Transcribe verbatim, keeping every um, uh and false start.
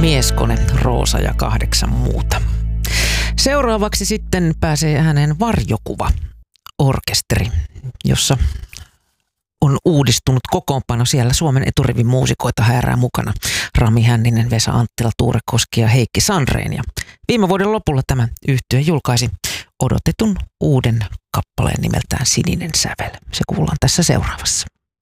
Mieskone, Roosa ja kahdeksan muuta. Seuraavaksi sitten pääsee ääneen Varjokuva orkesteri, jossa on uudistunut kokoonpano. Siellä Suomen eturivin muusikoita häärää mukana Rami Hänninen, Vesa Anttila, Tuure Koski ja Heikki Sandreen. Ja viime vuoden lopulla tämä yhtye julkaisi odotetun uuden kappaleen nimeltään Sininen sävel. Se kuullaan tässä seuraavassa.